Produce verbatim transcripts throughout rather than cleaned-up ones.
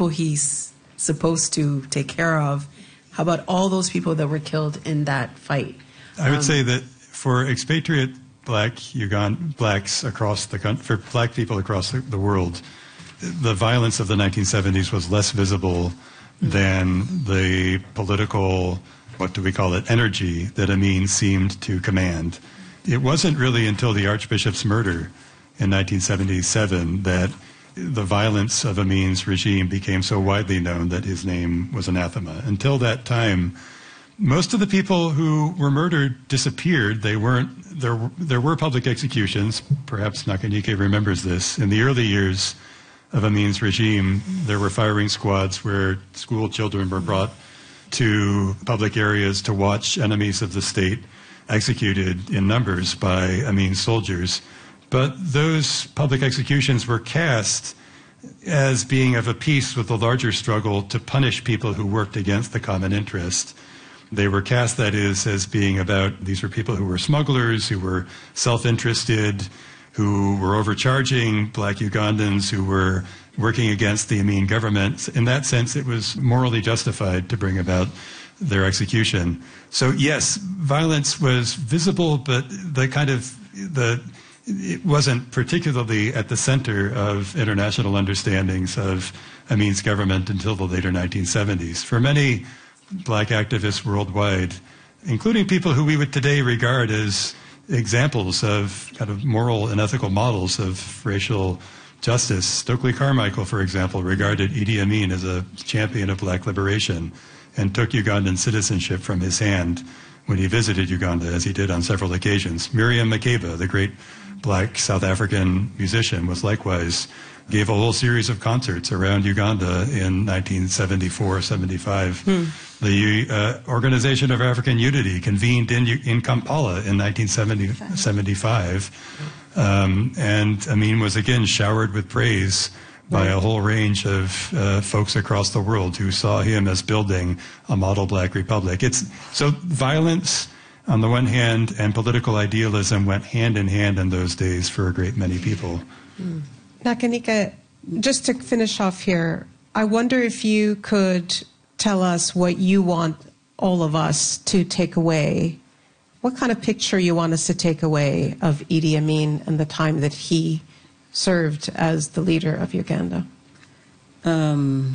people he's supposed to take care of, how about all those people that were killed in that fight? I would um, say that for expatriate black Ugandan blacks across the country, for black people across the, the world, the violence of the nineteen seventies was less visible mm-hmm. than the political, what do we call it, energy that Amin seemed to command. It wasn't really until the Archbishop's murder in nineteen seventy-seven that the violence of Amin's regime became so widely known that his name was anathema. Until that time, most of the people who were murdered disappeared. They weren't, there, there were public executions. Perhaps Nakanike remembers this. In the early years of Amin's regime, there were firing squads where school children were brought to public areas to watch enemies of the state executed in numbers by Amin's soldiers. But those public executions were cast as being of a piece with the larger struggle to punish people who worked against the common interest. They were cast, that is, as being about, these were people who were smugglers, who were self-interested, who were overcharging black Ugandans, who were working against the Amin government. In that sense, it was morally justified to bring about their execution. So yes, violence was visible, but the kind of, the, it wasn't particularly at the center of international understandings of Amin's government until the later nineteen seventies. For many black activists worldwide, including people who we would today regard as examples of kind of moral and ethical models of racial justice. Stokely Carmichael, for example, regarded Idi Amin as a champion of black liberation and took Ugandan citizenship from his hand when he visited Uganda, as he did on several occasions. Miriam Makeba, the great black South African musician, was likewise, gave a whole series of concerts around Uganda in nineteen seventy-four seventy-five. Hmm. The uh, Organization of African Unity convened in, in Kampala in nineteen seventy-five, um, and Amin was again showered with praise by a whole range of uh, folks across the world who saw him as building a model black republic. It's, so violence on the one hand and political idealism went hand in hand in those days for a great many people. Mm. Nakanika, just to finish off here, I wonder if you could tell us what you want all of us to take away. What kind of picture you want us to take away of Idi Amin and the time that he served as the leader of Uganda? Um,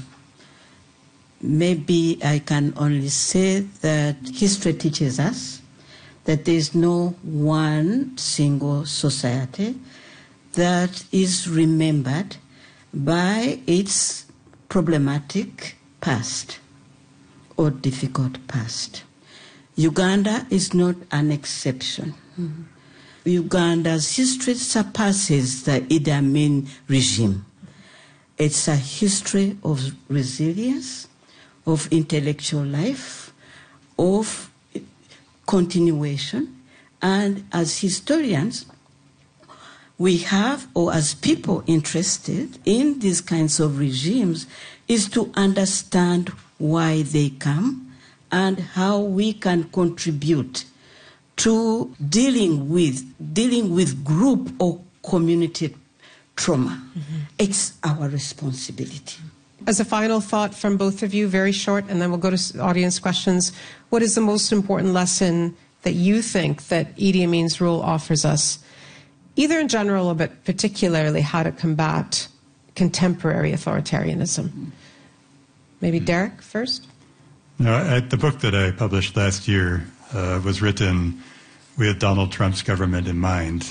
maybe I can only say that history teaches us that there is no one single society that is remembered by its problematic past or difficult past. Uganda is not an exception. Mm-hmm. Uganda's history surpasses the Idi Amin regime. It's a history of resilience, of intellectual life, of continuation, and as historians, we have, or as people interested in these kinds of regimes, is to understand why they come and how we can contribute to dealing with dealing with group or community trauma. Mm-hmm. It's our responsibility. As a final thought from both of you, very short, and then we'll go to audience questions. What is the most important lesson that you think that Idi Amin's rule offers us, either in general, but particularly how to combat contemporary authoritarianism? Maybe Derek first? No, I, the book that I published last year uh, was written with Donald Trump's government in mind.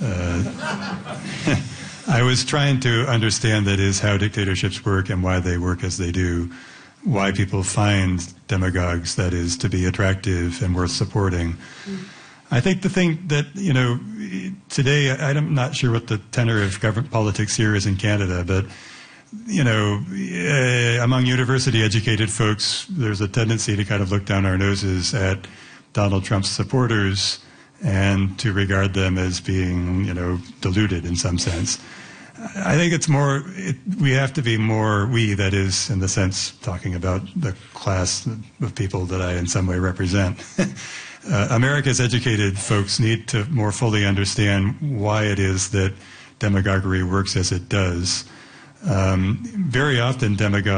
Uh, I was trying to understand, that is, how dictatorships work and why they work as they do, why people find demagogues, that is, to be attractive and worth supporting. Mm. I think the thing that, you know, today, I'm not sure what the tenor of government politics here is in Canada, but, you know, uh, among university-educated folks, there's a tendency to kind of look down our noses at Donald Trump's supporters and to regard them as being, you know, deluded in some sense. I think it's more, it, we have to be more, we, that is, in the sense, talking about the class of people that I in some way represent. uh, America's educated folks need to more fully understand why it is that demagoguery works as it does. Um, very often demagogues